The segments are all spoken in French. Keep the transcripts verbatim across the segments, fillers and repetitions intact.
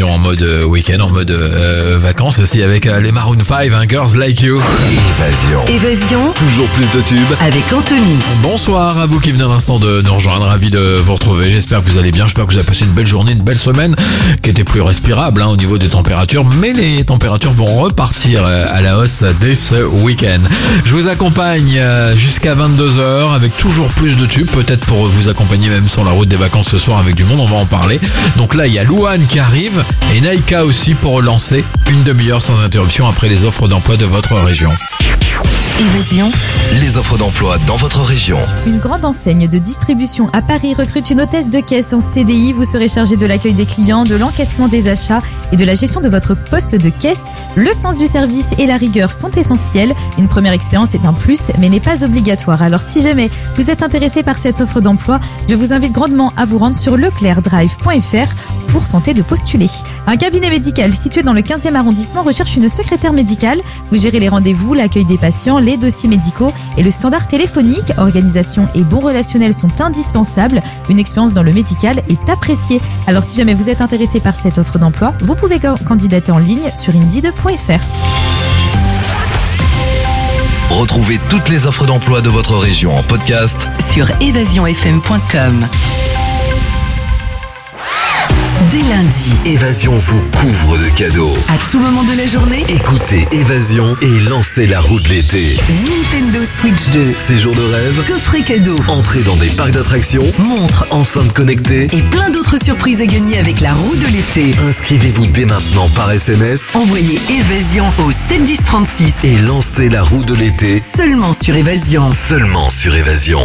Évasion en mode euh, week-end, en mode euh, vacances aussi avec euh, les Maroon five, hein, Girls Like You. Évasion. Évasion. Toujours plus de tubes. Avec Anthony. Bonsoir à vous qui venez à l'instant de nous rejoindre, ravi de vous retrouver. J'espère que vous allez bien, j'espère que vous avez passé une belle journée, une belle semaine qui était plus respirable hein, au niveau des températures, mais les températures vont repartir à la hausse dès ce week-end. Je vous accompagne jusqu'à vingt-deux heures avec toujours plus de tubes, peut-être pour vous accompagner même sur la route des vacances ce soir avec du monde, on va en parler. Donc là il y a Louane qui arrive et Naïka aussi pour relancer une demi-heure sans interruption après les offres d'emploi de votre région. Évasion. Les offres d'emploi dans votre région. Une grande enseigne de distribution à Paris recrute une hôtesse de caisse en C D I. Vous serez chargé de l'accueil des clients, de l'encaissement des achats et de la gestion de votre poste de caisse. Le sens du service et la rigueur sont essentiels. Une première expérience est un plus, mais n'est pas obligatoire. Alors si jamais vous êtes intéressé par cette offre d'emploi, je vous invite grandement à vous rendre sur leclerc drive point f r pour tenter de postuler. Un cabinet médical situé dans le quinzième arrondissement recherche une secrétaire médicale. Vous gérez les rendez-vous, l'accueil des patients, les dossiers médicaux et le standard téléphonique. Organisation et bons relationnels sont indispensables. Une expérience dans le médical est appréciée. Alors si jamais vous êtes intéressé par cette offre d'emploi, vous pouvez candidater en ligne sur indeed point f r. Retrouvez toutes les offres d'emploi de votre région en podcast Sur évasion f m point com. Dès lundi, Évasion vous couvre de cadeaux. à tout moment de la journée, Écoutez Évasion et lancez la roue de l'été. Nintendo Switch deux, Séjour de rêve, coffret cadeau, entrée dans des parcs d'attractions, montre enceinte connectée. et plein d'autres surprises à gagner avec la roue de l'été. Inscrivez-vous dès maintenant par S M S Envoyez Évasion au sept dix trente-six. et lancez la roue de l'été Seulement sur Évasion. seulement sur Évasion.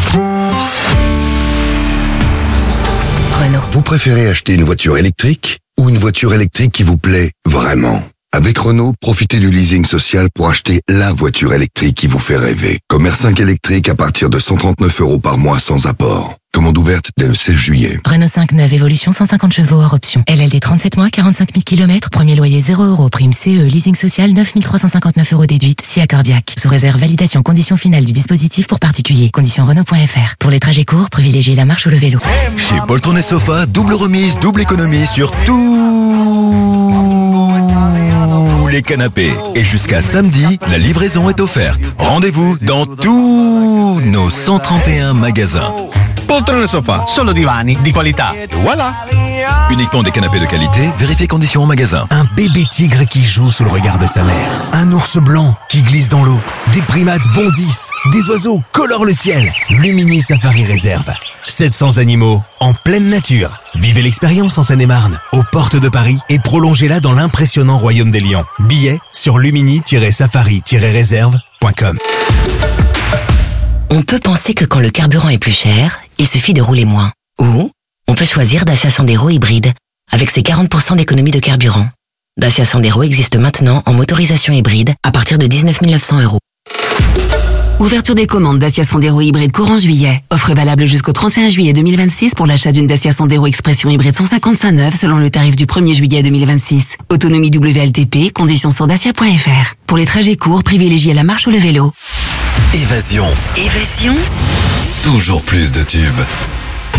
Renault. Vous préférez acheter une voiture électrique ou une voiture électrique qui vous plaît vraiment? Avec Renault, profitez du leasing social pour acheter la voiture électrique qui vous fait rêver. Comme R cinq électrique à partir de cent trente-neuf euros par mois sans apport. Commande ouverte dès le seize juillet. Renault cinq neuf Évolution cent cinquante chevaux hors option. L L D trente-sept mois, quarante-cinq mille kilomètres. Premier loyer zéro euros. Prime C E. Leasing social neuf mille trois cent cinquante-neuf euros déduite. Si accordiaque. Sous réserve validation conditions finales du dispositif pour particuliers. Conditions Renault point f r. Pour les trajets courts, privilégiez la marche ou le vélo. Chez Poltron et Sofa, double remise, double économie sur tous les canapés. Et jusqu'à samedi, la livraison est offerte. Rendez-vous dans tous nos cent trente et un magasins. Poltrone e sofà, solo divani di qualità. Voilà. Uniquement des canapés de qualité, vérifiez conditions au magasin. Un bébé tigre qui joue sous le regard de sa mère. Un ours blanc qui glisse dans l'eau. Des primates bondissent. Des oiseaux colorent le ciel. Lumini Safari Réserve. sept cents animaux en pleine nature. Vivez l'expérience en Seine-et-Marne, aux portes de Paris et prolongez-la dans l'impressionnant royaume des lions. Billets sur lumini safari réserve point com. On peut penser que quand le carburant est plus cher, il suffit de rouler moins. Ou on peut choisir Dacia Sandero hybride, avec ses quarante pour cent d'économie de carburant. Dacia Sandero existe maintenant en motorisation hybride à partir de dix-neuf mille neuf cents euros. Ouverture des commandes Dacia Sandero hybride courant juillet. Offre valable jusqu'au trente et un juillet deux mille vingt-six pour l'achat d'une Dacia Sandero Expression hybride cent cinquante-cinq neuve selon le tarif du premier juillet deux mille vingt-six. Autonomie W L T P, conditions sur dacia point f r. Pour les trajets courts, privilégiez la marche ou le vélo. Évasion, Évasion. toujours plus de tubes.